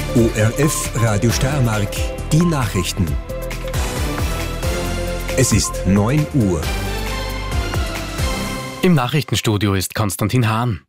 ORF Radio Steiermark, die Nachrichten. Es ist 9 Uhr. Im Nachrichtenstudio ist Konstantin Hahn.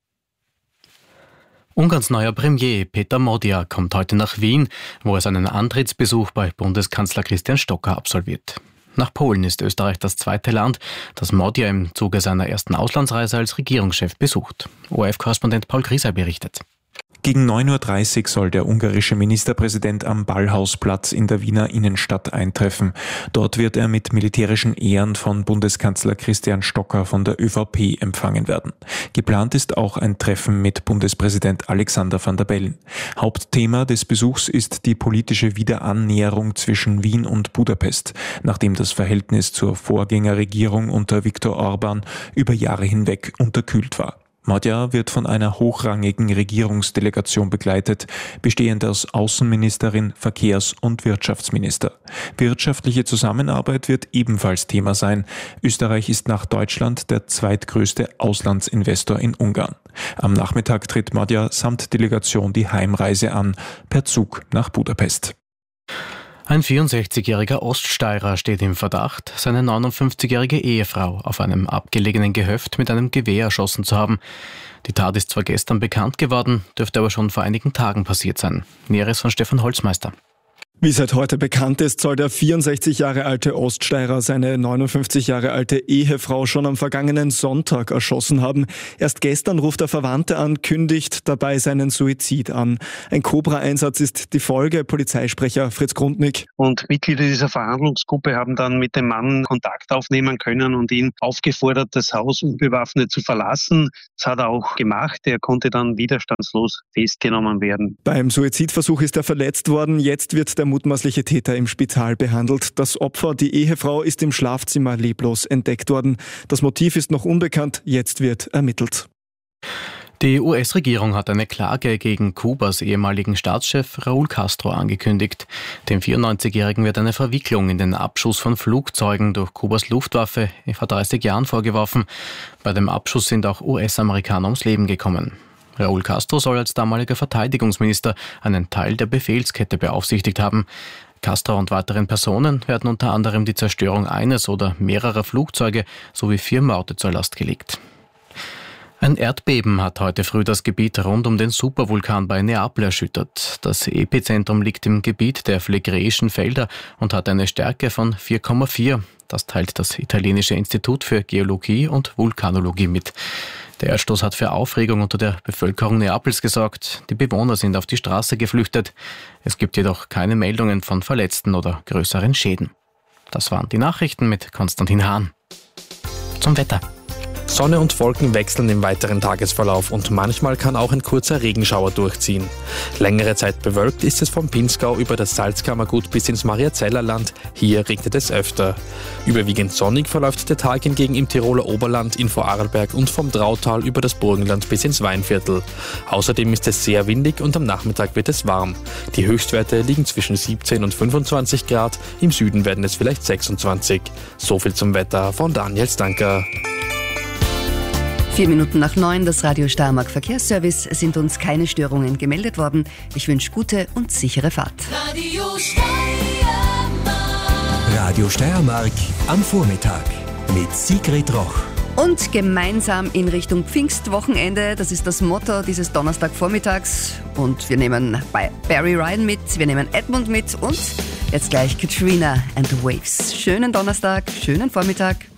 Ungarns neuer Premier Peter Magyar kommt heute nach Wien, wo er seinen Antrittsbesuch bei Bundeskanzler Christian Stocker absolviert. Nach Polen ist Österreich das zweite Land, das Magyar im Zuge seiner ersten Auslandsreise als Regierungschef besucht. ORF-Korrespondent Paul Grieser berichtet. Gegen 9.30 Uhr soll der ungarische Ministerpräsident am Ballhausplatz in der Wiener Innenstadt eintreffen. Dort wird er mit militärischen Ehren von Bundeskanzler Christian Stocker von der ÖVP empfangen werden. Geplant ist auch ein Treffen mit Bundespräsident Alexander Van der Bellen. Hauptthema des Besuchs ist die politische Wiederannäherung zwischen Wien und Budapest, nachdem das Verhältnis zur Vorgängerregierung unter Viktor Orbán über Jahre hinweg unterkühlt war. Magyar wird von einer hochrangigen Regierungsdelegation begleitet, bestehend aus Außenministerin, Verkehrs- und Wirtschaftsminister. Wirtschaftliche Zusammenarbeit wird ebenfalls Thema sein. Österreich ist nach Deutschland der zweitgrößte Auslandsinvestor in Ungarn. Am Nachmittag tritt Magyar samt Delegation die Heimreise an, per Zug nach Budapest. Ein 64-jähriger Oststeirer steht im Verdacht, seine 59-jährige Ehefrau auf einem abgelegenen Gehöft mit einem Gewehr erschossen zu haben. Die Tat ist zwar gestern bekannt geworden, dürfte aber schon vor einigen Tagen passiert sein. Näheres von Stefan Holzmeister. Wie seit heute bekannt ist, soll der 64 Jahre alte Oststeirer seine 59 Jahre alte Ehefrau schon am vergangenen Sonntag erschossen haben. Erst gestern ruft er Verwandte an, kündigt dabei seinen Suizid an. Ein Cobra-Einsatz ist die Folge, Polizeisprecher Fritz Grundnick. Und Mitglieder dieser Verhandlungsgruppe haben dann mit dem Mann Kontakt aufnehmen können und ihn aufgefordert, das Haus unbewaffnet zu verlassen. Das hat er auch gemacht. Er konnte dann widerstandslos festgenommen werden. Beim Suizidversuch ist er verletzt worden. Jetzt wird der mutmaßliche Täter im Spital behandelt. Das Opfer, die Ehefrau, ist im Schlafzimmer leblos entdeckt worden. Das Motiv ist noch unbekannt, jetzt wird ermittelt. Die US-Regierung hat eine Klage gegen Kubas ehemaligen Staatschef Raúl Castro angekündigt. Dem 94-Jährigen wird eine Verwicklung in den Abschuss von Flugzeugen durch Kubas Luftwaffe vor 30 Jahren vorgeworfen. Bei dem Abschuss sind auch US-Amerikaner ums Leben gekommen. Raúl Castro soll als damaliger Verteidigungsminister einen Teil der Befehlskette beaufsichtigt haben. Castro und weiteren Personen werden unter anderem die Zerstörung eines oder mehrerer Flugzeuge sowie 4 Morde zur Last gelegt. Ein Erdbeben hat heute früh das Gebiet rund um den Supervulkan bei Neapel erschüttert. Das Epizentrum liegt im Gebiet der Phlegräischen Felder und hat eine Stärke von 4,4. Das teilt das italienische Institut für Geologie und Vulkanologie mit. Der Erdstoß hat für Aufregung unter der Bevölkerung Neapels gesorgt. Die Bewohner sind auf die Straße geflüchtet. Es gibt jedoch keine Meldungen von Verletzten oder größeren Schäden. Das waren die Nachrichten mit Konstantin Hahn. Zum Wetter. Sonne und Wolken wechseln im weiteren Tagesverlauf und manchmal kann auch ein kurzer Regenschauer durchziehen. Längere Zeit bewölkt ist es vom Pinzgau über das Salzkammergut bis ins Mariazellerland. Hier regnet es öfter. Überwiegend sonnig verläuft der Tag hingegen im Tiroler Oberland, in Vorarlberg und vom Drautal über das Burgenland bis ins Weinviertel. Außerdem ist es sehr windig und am Nachmittag wird es warm. Die Höchstwerte liegen zwischen 17 und 25 Grad, im Süden werden es vielleicht 26. So viel zum Wetter von Daniel Stanker. 4 Minuten nach 9, das Radio Steiermark Verkehrsservice, sind uns keine Störungen gemeldet worden. Ich wünsche gute und sichere Fahrt. Radio Steiermark am Vormittag mit Sigrid Roch. Und gemeinsam in Richtung Pfingstwochenende, das ist das Motto dieses Donnerstagvormittags. Und wir nehmen bei Barry Ryan mit, wir nehmen Edmund mit und jetzt gleich Katrina and the Waves. Schönen Donnerstag, schönen Vormittag.